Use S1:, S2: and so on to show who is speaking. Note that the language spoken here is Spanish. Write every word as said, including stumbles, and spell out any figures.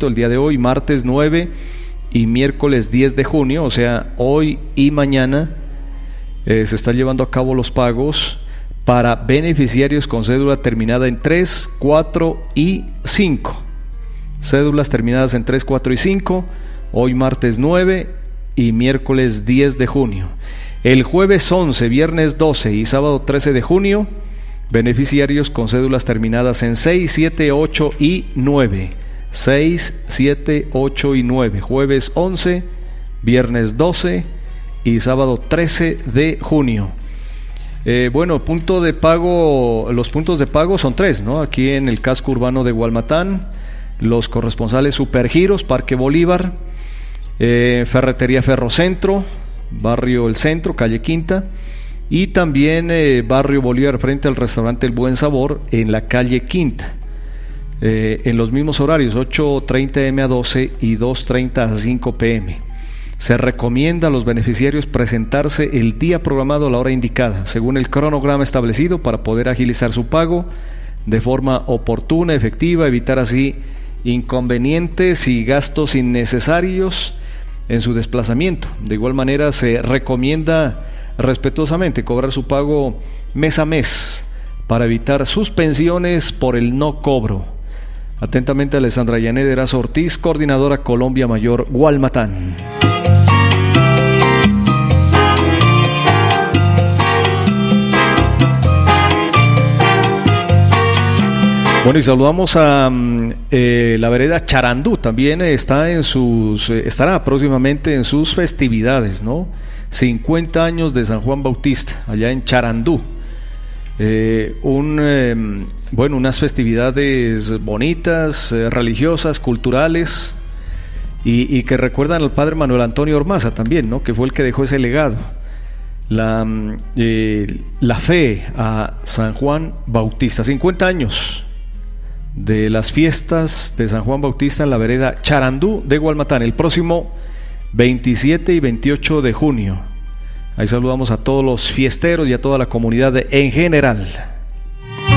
S1: propósito, el día de hoy, martes nueve y miércoles diez de junio, o sea, hoy y mañana, eh, se están llevando a cabo los pagos para beneficiarios con cédula terminada en tres, cuatro y cinco. Cédulas terminadas en tres, cuatro y cinco, hoy martes nueve y miércoles diez de junio. El jueves once, viernes doce y sábado trece de junio, beneficiarios con cédulas terminadas en seis, siete, ocho y nueve. seis, siete, ocho y nueve. Jueves once, viernes doce y sábado trece de junio. Eh, bueno, punto de pago, los puntos de pago son tres, ¿no? Aquí en el casco urbano de Gualmatán, los corresponsales Supergiros, Parque Bolívar, eh, Ferretería Ferrocentro, Barrio El Centro, Calle Quinta, y también eh, Barrio Bolívar frente al restaurante El Buen Sabor en la Calle Quinta, eh, en los mismos horarios, ocho treinta eme a doce y dos treinta a cinco pe eme. Se recomienda a los beneficiarios presentarse el día programado a la hora indicada, según el cronograma establecido, para poder agilizar su pago de forma oportuna, efectiva, evitar así inconvenientes y gastos innecesarios en su desplazamiento. De igual manera, se recomienda respetuosamente cobrar su pago mes a mes para evitar suspensiones por el no cobro. Atentamente, Alessandra Yanet Erazo Ortiz, coordinadora Colombia Mayor Gualmatán. Bueno, y saludamos a eh, la vereda Charandú, también está en sus, eh, estará próximamente en sus festividades, ¿no? cincuenta años de San Juan Bautista, allá en Charandú. Eh, un, eh, bueno, unas festividades bonitas, eh, religiosas, culturales, y, y que recuerdan al padre Manuel Antonio Ormaza también, ¿no? Que fue el que dejó ese legado. La, eh, la fe a San Juan Bautista, cincuenta años de las fiestas de San Juan Bautista en la vereda Charandú de Gualmatán, el próximo veintisiete y veintiocho de junio. Ahí saludamos a todos los fiesteros y a toda la comunidad en general.